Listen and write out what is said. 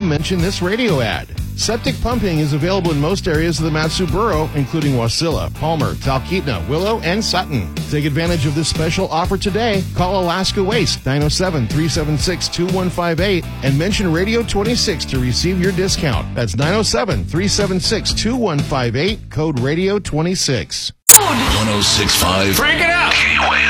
mention this radio ad. Septic pumping is available in most areas of the Mat-Su Borough, including Wasilla, Palmer, Talkeetna, Willow, and Sutton. Take advantage of this special offer today. Call Alaska Waste 907-376-2158 and mention Radio 26 to receive your discount. That's 907-376-2158, code Radio 26. 106.5. Crank it up! KYL.